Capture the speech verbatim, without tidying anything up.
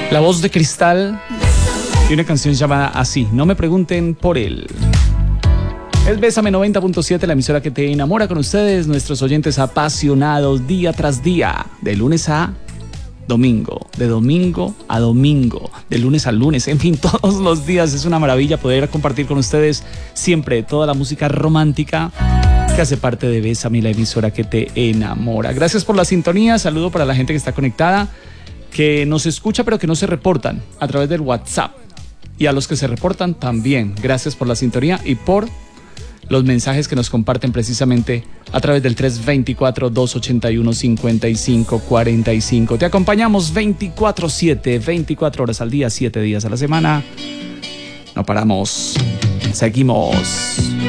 La Voz de Cristal y una canción llamada así, No me pregunten por él. Es Bésame noventa punto siete, la emisora que te enamora, con ustedes, nuestros oyentes apasionados, día tras día, de lunes a domingo, de domingo a domingo, de lunes a lunes, en fin, todos los días. Es una maravilla poder compartir con ustedes siempre toda la música romántica que hace parte de Bésame, la emisora que te enamora. Gracias por la sintonía, saludo para la gente que está conectada, que nos escucha pero que no se reportan a través del WhatsApp, y a los que se reportan también, gracias por la sintonía y por los mensajes que nos comparten precisamente a través del tres dos cuatro, dos ocho uno, cinco cinco cuatro cinco. Te acompañamos veinticuatro siete, veinticuatro horas al día, siete días a la semana. No paramos. Seguimos.